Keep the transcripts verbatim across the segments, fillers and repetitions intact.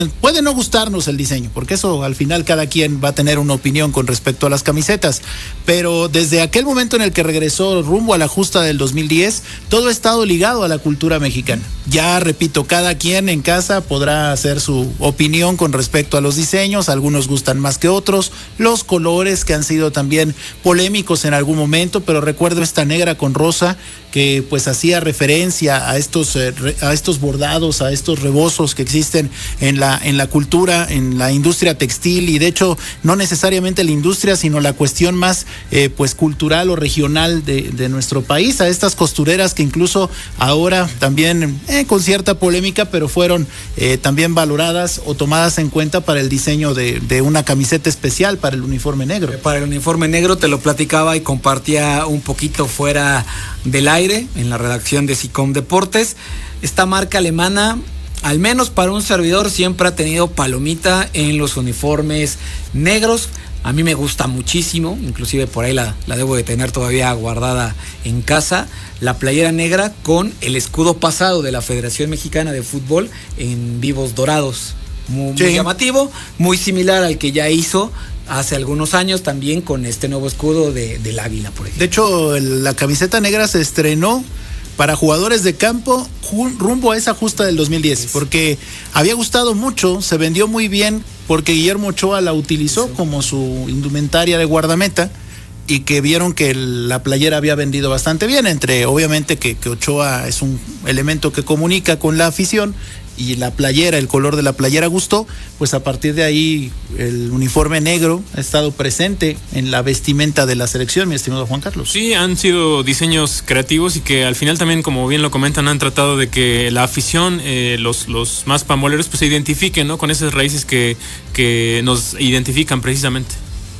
Puede no gustarnos el diseño, porque eso al final cada quien va a tener una opinión con respecto a las camisetas, pero desde aquel momento en el que regresó rumbo a la justa del dos mil diez, todo ha estado ligado a la cultura mexicana. Ya repito, cada quien en casa podrá hacer su opinión con respecto a los diseños, algunos gustan más que otros, los colores que han sido también polémicos en algún momento, pero recuerdo esta negra con rosa que pues hacía referencia a estos, eh, a estos bordados, a estos rebozos que existen en la en la cultura, en la industria textil, y de hecho no necesariamente la industria, sino la cuestión más eh, pues cultural o regional de, de nuestro país, a estas costureras que incluso ahora también eh, con cierta polémica, pero fueron eh, también valoradas o tomadas en cuenta para el diseño de, de una camiseta especial para el uniforme negro. Para el uniforme negro te lo platicaba y compartía un poquito fuera del aire en la redacción de SICOM Deportes. Esta marca alemana, al menos para un servidor, siempre ha tenido palomita en los uniformes negros. A mí me gusta muchísimo, inclusive por ahí la, la debo de tener todavía guardada en casa, la playera negra con el escudo pasado de la Federación Mexicana de Fútbol en vivos dorados. Muy, sí. muy llamativo, muy similar al que ya hizo hace algunos años también con este nuevo escudo de, del águila, por ejemplo. De hecho, la camiseta negra se estrenó para jugadores de campo rumbo a esa justa del dos mil diez, porque había gustado mucho, se vendió muy bien, porque Guillermo Ochoa la utilizó como su indumentaria de guardameta, y que vieron que la playera había vendido bastante bien, entre obviamente que, que Ochoa es un elemento que comunica con la afición, y la playera, el color de la playera gustó, pues a partir de ahí el uniforme negro ha estado presente en la vestimenta de la selección, mi estimado Juan Carlos. Sí, han sido diseños creativos y que al final también, como bien lo comentan, han tratado de que la afición, eh, los, los más pamboleros, pues se identifiquen, ¿no?, con esas raíces que, que nos identifican precisamente.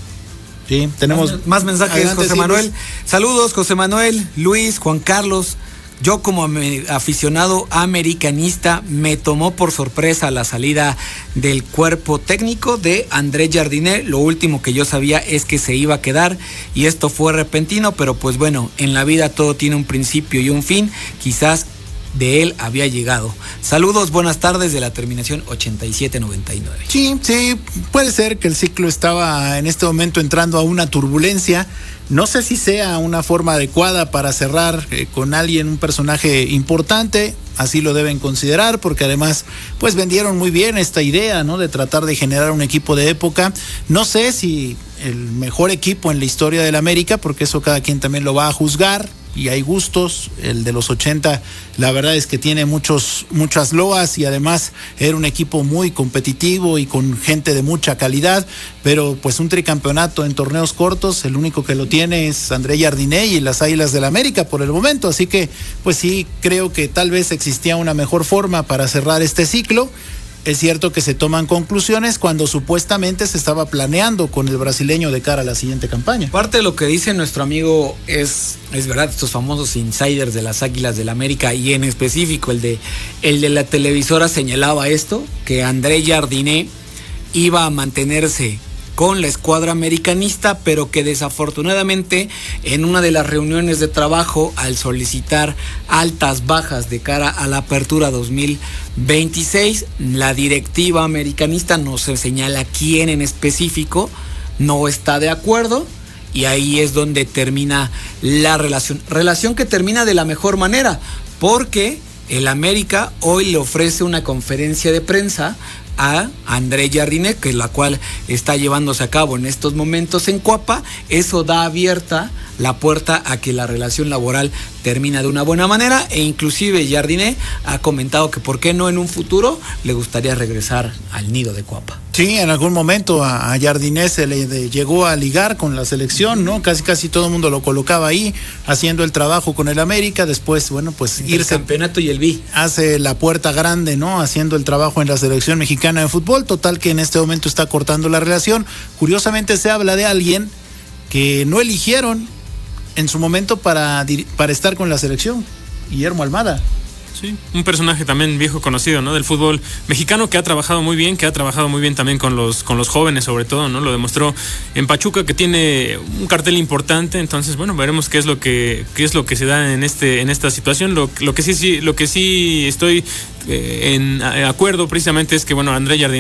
Sí, tenemos más, más mensajes. Adelante, José Manuel. Sí, saludos, José Manuel, Luis, Juan Carlos. Yo como aficionado americanista me tomó por sorpresa la salida del cuerpo técnico de André Jardiné. Lo último que yo sabía es que se iba a quedar y esto fue repentino, pero pues bueno, en la vida todo tiene un principio y un fin. Quizás de él había llegado. Saludos, buenas tardes, de la terminación ochenta y siete noventa y nueve. Sí, sí, puede ser que el ciclo estaba en este momento entrando a una turbulencia. No sé si sea una forma adecuada para cerrar eh, con alguien, un personaje importante, así lo deben considerar, porque además pues vendieron muy bien esta idea, ¿no?, de tratar de generar un equipo de época. No sé si el mejor equipo en la historia del América, porque eso cada quien también lo va a juzgar, y hay gustos. El de los ochenta, la verdad es que tiene muchos, muchas loas, y además era un equipo muy competitivo y con gente de mucha calidad, pero pues un tricampeonato en torneos cortos, el único que lo tiene es André Jardiné y las Águilas del América por el momento, así que pues sí, creo que tal vez existía una mejor forma para cerrar este ciclo. Es cierto que se toman conclusiones cuando supuestamente se estaba planeando con el brasileño de cara a la siguiente campaña. Parte de lo que dice nuestro amigo es, es verdad, estos famosos insiders de las Águilas del América, y en específico el de, el de la televisora señalaba esto, que André Jardiné iba a mantenerse con la escuadra americanista, pero que desafortunadamente en una de las reuniones de trabajo, al solicitar altas bajas de cara a la apertura dos mil veintiséis, la directiva americanista, no se señala quién en específico, no está de acuerdo, y ahí es donde termina la relación, relación que termina de la mejor manera, porque el América hoy le ofrece una conferencia de prensa a André Jardiné, que es la cual está llevándose a cabo en estos momentos en Cuapa. Eso da abierta la puerta a que la relación laboral termina de una buena manera, e inclusive Jardiné ha comentado que por qué no en un futuro le gustaría regresar al nido de Cuapa. Sí, en algún momento a, a Jardiné se le de, llegó a ligar con la selección, ¿no? Casi casi todo el mundo lo colocaba ahí, haciendo el trabajo con el América, después, bueno, pues entre irse... El campeonato y el B I. Hace la puerta grande, ¿no?, haciendo el trabajo en la selección mexicana de fútbol, total que en este momento está cortando la relación. Curiosamente se habla de alguien que no eligieron en su momento para, para estar con la selección, Guillermo Almada. Sí, un personaje también viejo conocido, ¿no? Del fútbol mexicano, que ha trabajado muy bien, que ha trabajado muy bien también con los con los jóvenes, sobre todo, ¿no? Lo demostró en Pachuca, que tiene un cartel importante. Entonces, bueno, veremos qué es lo que qué es lo que se da en este en esta situación. Lo, lo que sí sí lo que sí estoy eh, en acuerdo precisamente es que, bueno, André Jardine